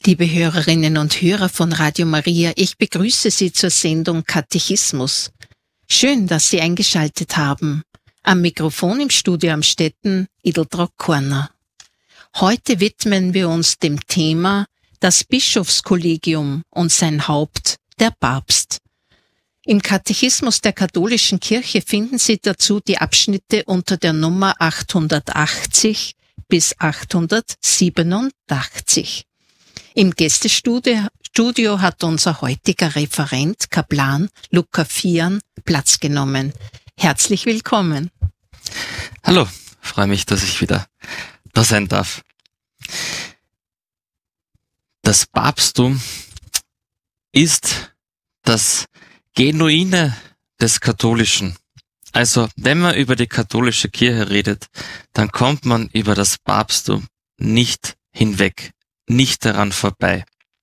Liebe Hörerinnen und Hörer von Radio Maria, ich begrüße Sie zur Sendung Katechismus. Schön, dass Sie eingeschaltet haben. Am Mikrofon im Studio Amstetten, Ideltraut Korner. Heute widmen wir uns dem Thema das Bischofskollegium und sein Haupt, der Papst. Im Katechismus der katholischen Kirche finden Sie dazu die Abschnitte unter der Nummer 880 bis 887. Im Gästestudio hat unser heutiger Referent, Kaplan Luca Fian, Platz genommen. Herzlich willkommen. Hallo, freue mich, dass ich wieder da sein darf. Das Papsttum ist das Genuine des Katholischen. Also, wenn man über die katholische Kirche redet, dann kommt man über das Papsttum nicht hinweg, nicht daran vorbei.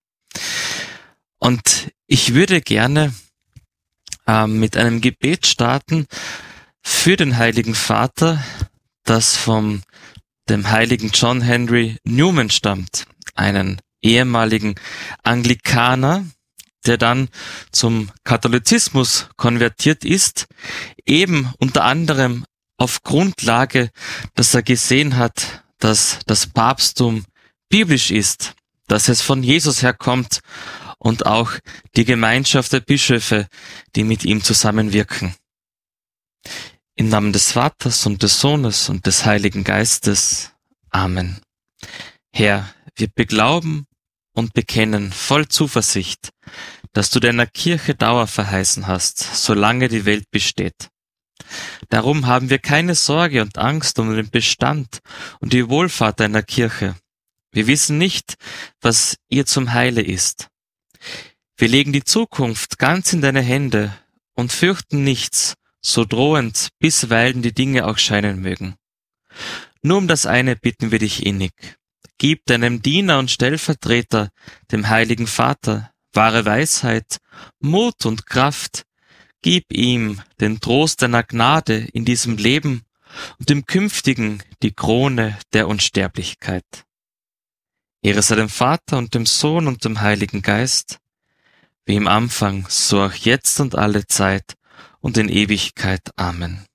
Und ich würde gerne mit einem Gebet starten für den Heiligen Vater, das von dem heiligen John Henry Newman stammt, einen ehemaligen Anglikaner, der dann zum Katholizismus konvertiert ist, eben unter anderem auf Grundlage, dass er gesehen hat, dass das Papsttum biblisch ist, dass es von Jesus herkommt und auch die Gemeinschaft der Bischöfe, die mit ihm zusammenwirken. Im Namen des Vaters und des Sohnes und des Heiligen Geistes. Amen. Herr, wir beglauben und bekennen voll Zuversicht, dass du deiner Kirche Dauer verheißen hast, solange die Welt besteht. Darum haben wir keine Sorge und Angst um den Bestand und die Wohlfahrt deiner Kirche. Wir wissen nicht, was ihr zum Heile ist. Wir legen die Zukunft ganz in deine Hände und fürchten nichts, so drohend bisweilen die Dinge auch scheinen mögen. Nur um das eine bitten wir dich innig. Gib deinem Diener und Stellvertreter, dem Heiligen Vater, wahre Weisheit, Mut und Kraft. Gib ihm den Trost deiner Gnade in diesem Leben und im Künftigen die Krone der Unsterblichkeit. Ehre sei dem Vater und dem Sohn und dem Heiligen Geist, wie im Anfang, so auch jetzt und alle Zeit und in Ewigkeit. Amen.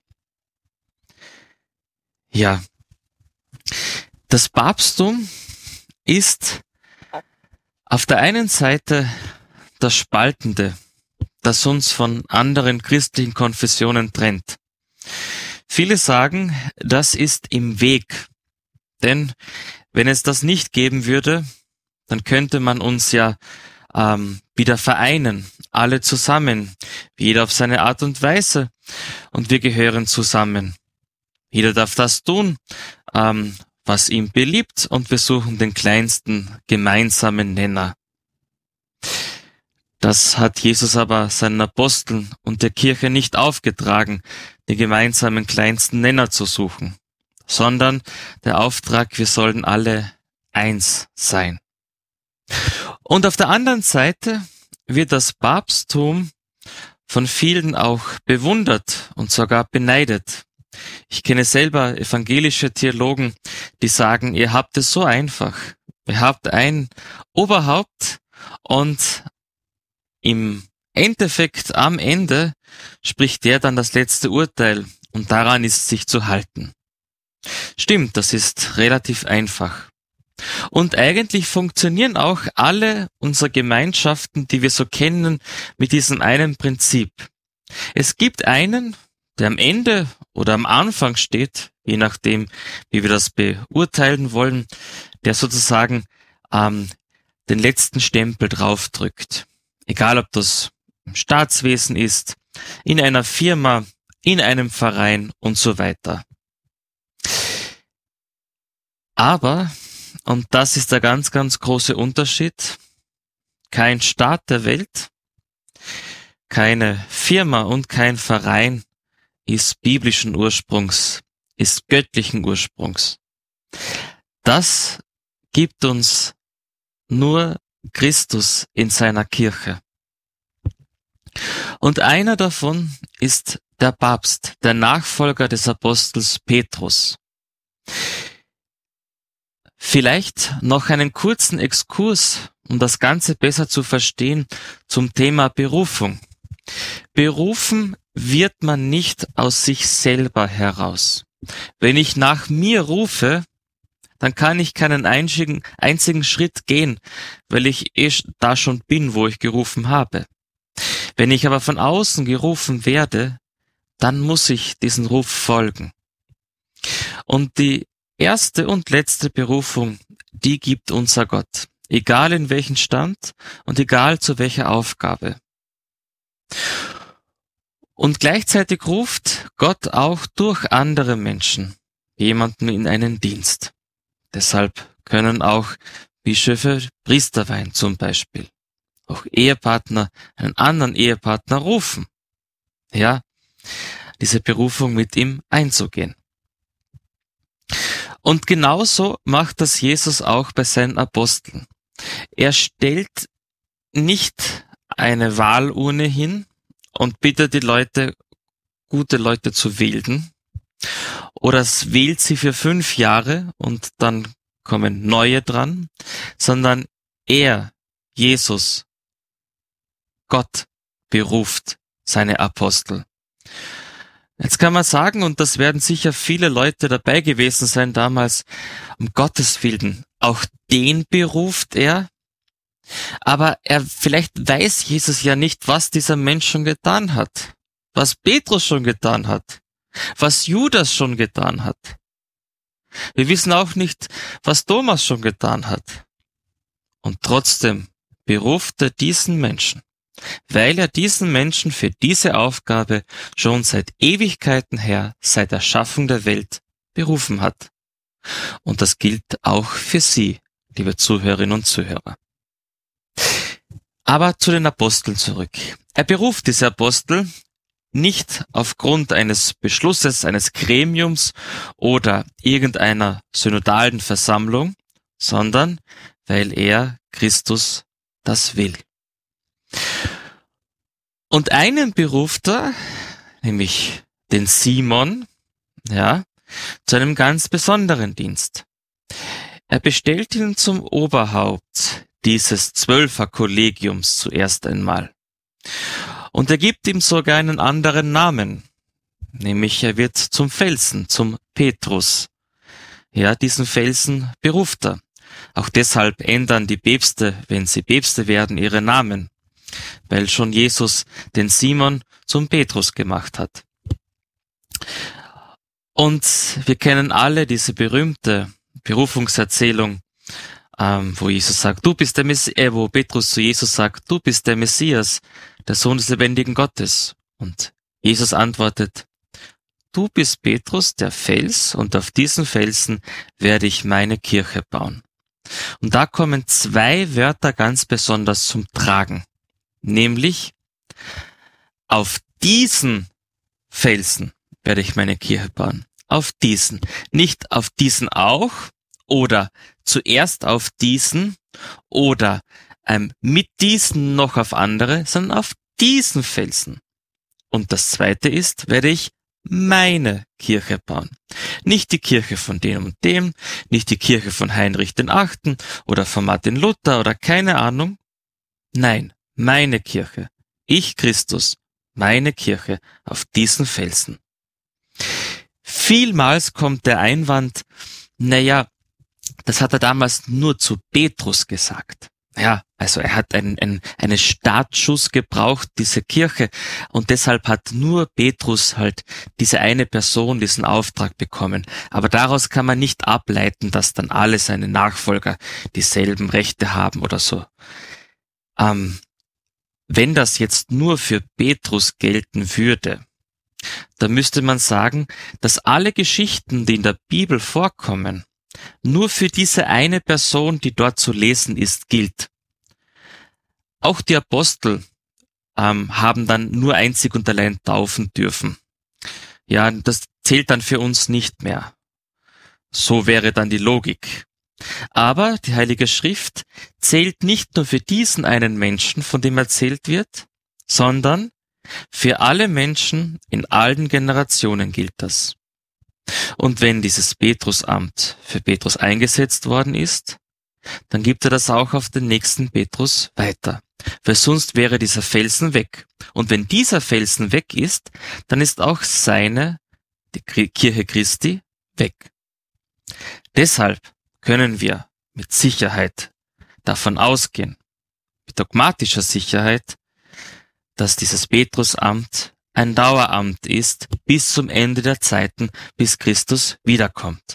Ja, das Papsttum ist auf der einen Seite das Spaltende, das uns von anderen christlichen Konfessionen trennt. Viele sagen, das ist im Weg, denn wenn es das nicht geben würde, dann könnte man uns ja wieder vereinen, alle zusammen, jeder auf seine Art und Weise, und wir gehören zusammen. Jeder darf das tun, was ihm beliebt, und wir suchen den kleinsten gemeinsamen Nenner. Das hat Jesus aber seinen Aposteln und der Kirche nicht aufgetragen, den gemeinsamen kleinsten Nenner zu suchen, sondern der Auftrag, wir sollen alle eins sein. Und auf der anderen Seite wird das Papsttum von vielen auch bewundert und sogar beneidet. Ich kenne selber evangelische Theologen, die sagen, ihr habt es so einfach. Ihr habt ein Oberhaupt und im Endeffekt, am Ende, spricht der dann das letzte Urteil und daran ist sich zu halten. Stimmt, das ist relativ einfach. Und eigentlich funktionieren auch alle unsere Gemeinschaften, die wir so kennen, mit diesem einen Prinzip. Es gibt einen, der am Ende oder am Anfang steht, je nachdem, wie wir das beurteilen wollen, der sozusagen den letzten Stempel draufdrückt. Egal, ob das im Staatswesen ist, in einer Firma, in einem Verein und so weiter. Aber, und das ist der ganz, ganz große Unterschied, kein Staat der Welt, keine Firma und kein Verein ist biblischen Ursprungs, ist göttlichen Ursprungs. Das gibt uns nur Christus in seiner Kirche. Und einer davon ist der Papst, der Nachfolger des Apostels Petrus. Vielleicht noch einen kurzen Exkurs, um das Ganze besser zu verstehen, zum Thema Berufung. Berufen wird man nicht aus sich selber heraus. Wenn ich nach mir rufe, dann kann ich keinen einzigen Schritt gehen, weil ich da schon bin, wo ich gerufen habe. Wenn ich aber von außen gerufen werde, dann muss ich diesen Ruf folgen. Und die erste und letzte Berufung, die gibt unser Gott, egal in welchen Stand und egal zu welcher Aufgabe. Und gleichzeitig ruft Gott auch durch andere Menschen jemanden in einen Dienst. Deshalb können auch Bischöfe Priester weihen zum Beispiel. Auch Ehepartner einen anderen Ehepartner rufen. Ja, diese Berufung mit ihm einzugehen. Und genauso macht das Jesus auch bei seinen Aposteln. Er stellt nicht eine Wahlurne hin und bittet die Leute, gute Leute zu wählen. Oder es wählt sie für 5 Jahre und dann kommen neue dran, sondern er, Jesus, Gott, beruft seine Apostel. Jetzt kann man sagen, und das werden sicher viele Leute dabei gewesen sein damals, um Gottes Willen, auch den beruft er. Aber vielleicht weiß Jesus ja nicht, was dieser Mensch schon getan hat, was Petrus schon getan hat, was Judas schon getan hat. Wir wissen auch nicht, was Thomas schon getan hat. Und trotzdem beruft er diesen Menschen, weil er diesen Menschen für diese Aufgabe schon seit Ewigkeiten her, seit der Schaffung der Welt, berufen hat. Und das gilt auch für Sie, liebe Zuhörerinnen und Zuhörer. Aber zu den Aposteln zurück. Er beruft diese Apostel nicht aufgrund eines Beschlusses, eines Gremiums oder irgendeiner synodalen Versammlung, sondern weil er, Christus, das will. Und einen beruft er, nämlich den Simon, ja, zu einem ganz besonderen Dienst. Er bestellt ihn zum Oberhaupt dieses 12er-Kollegiums zuerst einmal. Und er gibt ihm sogar einen anderen Namen, nämlich er wird zum Felsen, zum Petrus. Ja, diesen Felsen beruft er. Auch deshalb ändern die Päpste, wenn sie Päpste werden, ihre Namen, weil schon Jesus den Simon zum Petrus gemacht hat. Und wir kennen alle diese berühmte Berufungserzählung, wo Jesus sagt, du bist der Messias, wo Petrus zu Jesus sagt, du bist der Messias, der Sohn des lebendigen Gottes. Und Jesus antwortet, du bist Petrus, der Fels, und auf diesen Felsen werde ich meine Kirche bauen. Und da kommen 2 Wörter ganz besonders zum Tragen, nämlich auf diesen Felsen werde ich meine Kirche bauen. Auf diesen, nicht auf diesen auch oder zuerst auf diesen oder mit diesen noch auf andere, sondern auf diesen Felsen. Und das zweite ist, werde ich meine Kirche bauen. Nicht die Kirche von dem und dem, nicht die Kirche von Heinrich VIII. Oder von Martin Luther oder keine Ahnung. Nein, meine Kirche. Ich, Christus, meine Kirche auf diesen Felsen. Vielmals kommt der Einwand, naja, das hat er damals nur zu Petrus gesagt. Ja, also er hat einen Startschuss gebraucht, diese Kirche, und deshalb hat nur Petrus halt diese eine Person diesen Auftrag bekommen. Aber daraus kann man nicht ableiten, dass dann alle seine Nachfolger dieselben Rechte haben oder so. Wenn das jetzt nur für Petrus gelten würde, dann müsste man sagen, dass alle Geschichten, die in der Bibel vorkommen, nur für diese eine Person, die dort zu lesen ist, gilt. Auch die Apostel haben dann nur einzig und allein taufen dürfen. Ja, das zählt dann für uns nicht mehr. So wäre dann die Logik. Aber die Heilige Schrift zählt nicht nur für diesen einen Menschen, von dem erzählt wird, sondern für alle Menschen in allen Generationen gilt das. Und wenn dieses Petrusamt für Petrus eingesetzt worden ist, dann gibt er das auch auf den nächsten Petrus weiter. Weil sonst wäre dieser Felsen weg. Und wenn dieser Felsen weg ist, dann ist auch die Kirche Christi, weg. Deshalb können wir mit Sicherheit davon ausgehen, mit dogmatischer Sicherheit, dass dieses Petrusamt ein Daueramt ist bis zum Ende der Zeiten, bis Christus wiederkommt.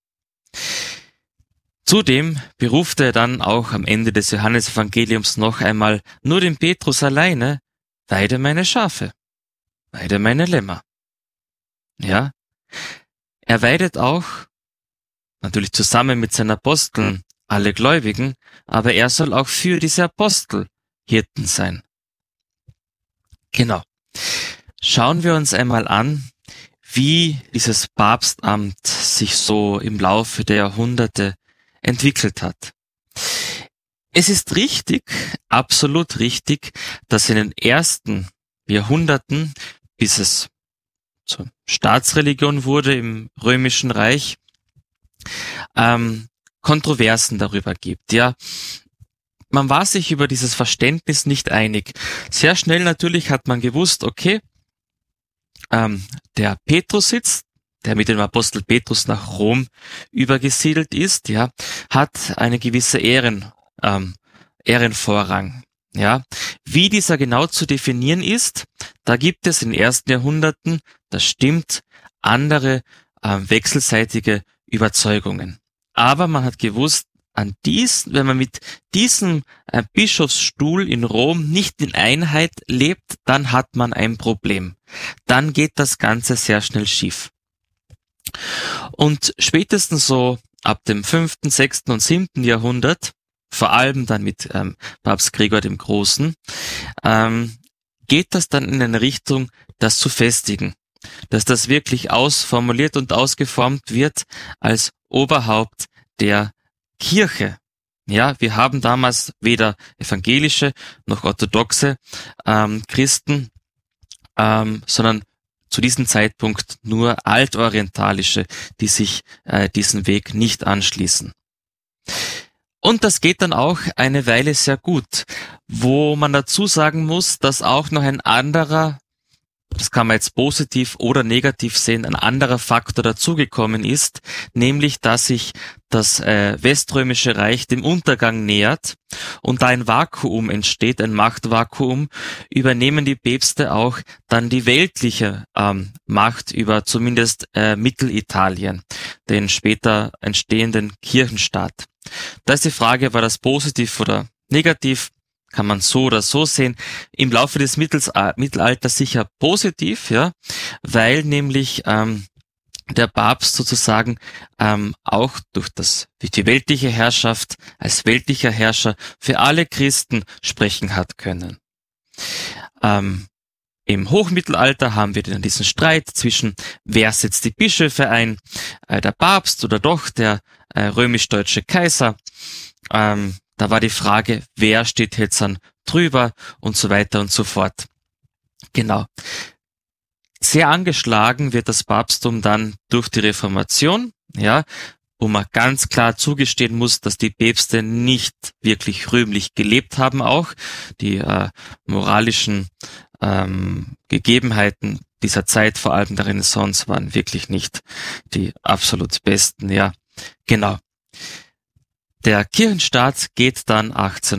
Zudem beruft er dann auch am Ende des Johannesevangeliums noch einmal nur den Petrus alleine: Weide meine Schafe, weide meine Lämmer. Ja, er weidet auch, natürlich zusammen mit seinen Aposteln, alle Gläubigen, aber er soll auch für diese Apostel Hirten sein. Genau. Schauen wir uns einmal an, wie dieses Papstamt sich so im Laufe der Jahrhunderte entwickelt hat. Es ist richtig, absolut richtig, dass in den ersten Jahrhunderten, bis es zur Staatsreligion wurde im Römischen Reich, Kontroversen darüber gibt. Ja, man war sich über dieses Verständnis nicht einig. Sehr schnell natürlich hat man gewusst, okay, der Petrussitz, der mit dem Apostel Petrus nach Rom übergesiedelt ist, ja, hat eine gewisse Ehrenvorrang. Ja, wie dieser genau zu definieren ist, da gibt es in den ersten Jahrhunderten, das stimmt, andere wechselseitige Überzeugungen. Aber man hat gewusst, wenn man mit diesem Bischofsstuhl in Rom nicht in Einheit lebt, dann hat man ein Problem. Dann geht das Ganze sehr schnell schief. Und spätestens so ab dem 5., 6. und 7. Jahrhundert, vor allem dann mit Papst Gregor dem Großen, geht das dann in eine Richtung, das zu festigen. Dass das wirklich ausformuliert und ausgeformt wird als Oberhaupt der Kirche. Ja, wir haben damals weder evangelische noch orthodoxe Christen, sondern zu diesem Zeitpunkt nur altorientalische, die sich diesen Weg nicht anschließen. Und das geht dann auch eine Weile sehr gut, wo man dazu sagen muss, dass auch noch ein anderer, das kann man jetzt positiv oder negativ sehen, ein anderer Faktor dazugekommen ist, nämlich dass sich das Weströmische Reich dem Untergang nähert und da ein Vakuum entsteht, ein Machtvakuum, übernehmen die Päpste auch dann die weltliche Macht über zumindest Mittelitalien, den später entstehenden Kirchenstaat. Da ist die Frage, war das positiv oder negativ? Kann man so oder so sehen. Im Laufe des Mittelalters sicher positiv, ja, weil nämlich der Papst sozusagen auch durch die weltliche Herrschaft als weltlicher Herrscher für alle Christen sprechen hat können. Im Hochmittelalter haben wir dann diesen Streit zwischen, wer setzt die Bischöfe ein, der Papst oder doch der römisch-deutsche Kaiser. Da war die Frage, wer steht jetzt dann drüber und so weiter und so fort. Genau. Sehr angeschlagen wird das Papsttum dann durch die Reformation, ja, wo man ganz klar zugestehen muss, dass die Päpste nicht wirklich rühmlich gelebt haben auch. Die moralischen Gegebenheiten dieser Zeit, vor allem der Renaissance, waren wirklich nicht die absolut besten, ja. Genau. Der Kirchenstaat geht dann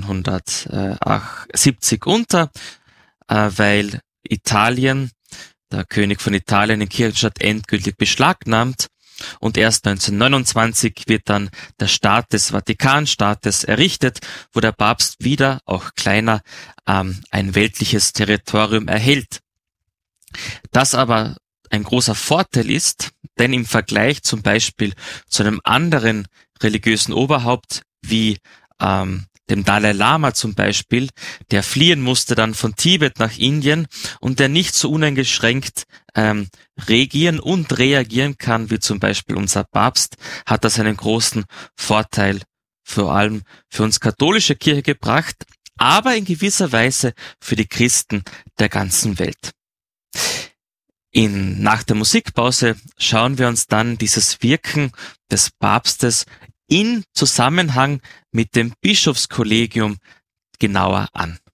1870 unter, weil Italien, der König von Italien, den Kirchenstaat endgültig beschlagnahmt und erst 1929 wird dann der Staat des Vatikanstaates errichtet, wo der Papst wieder, auch kleiner, ein weltliches Territorium erhält. Das aber ein großer Vorteil ist, denn im Vergleich zum Beispiel zu einem anderen religiösen Oberhaupt wie dem Dalai Lama zum Beispiel, der fliehen musste dann von Tibet nach Indien und der nicht so uneingeschränkt regieren und reagieren kann, wie zum Beispiel unser Papst, hat das einen großen Vorteil vor allem für uns katholische Kirche gebracht, aber in gewisser Weise für die Christen der ganzen Welt. Nach der Musikpause schauen wir uns dann dieses Wirken des Papstes in Zusammenhang mit dem Bischofskollegium genauer an.